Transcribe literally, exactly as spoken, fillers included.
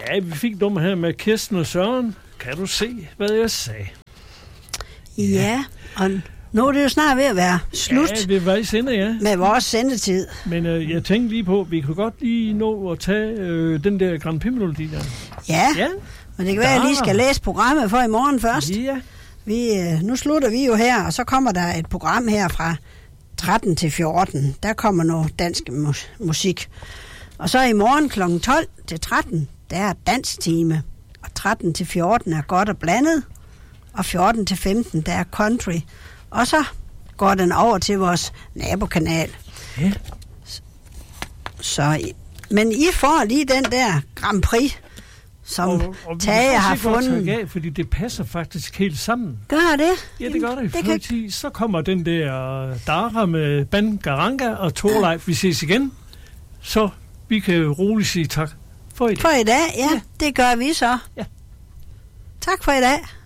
Ja, vi fik nummer her med Kirsten og Søren. Kan du se, hvad jeg sagde? Ja, ja, og nu er det jo snart ved at være slut. Ja, ved vejs ende, ja. Med vores sendetid. Men øh, jeg tænkte lige på, at vi kunne godt lige nå at tage øh, den der Grand Prix-melodi der. Ja, ja, men det kan være, at jeg lige skal læse programmet for i morgen først. Ja. Vi, øh, nu slutter vi jo her, og så kommer der et program her fra tretten til fjorten. Der kommer noget dansk mus- musik. Og så i morgen klokken tolv til tretten, der er danstime. Og tretten til fjorten er godt og blandet. Og fjorten til femten, der er country. Og så går den over til vores nabokanal. Ja. Så, men I får lige den der Grand Prix, som og, og Tage har fundet. Af, fordi det passer faktisk helt sammen. Gør det? Ja, det gør det. det kan... kan... Så kommer den der Dara med Bangaranga og Torleif. Vi ses igen. Så vi kan roligt sige tak for i dag. For i dag, ja. ja. Det gør vi så. Ja. Tak for i dag.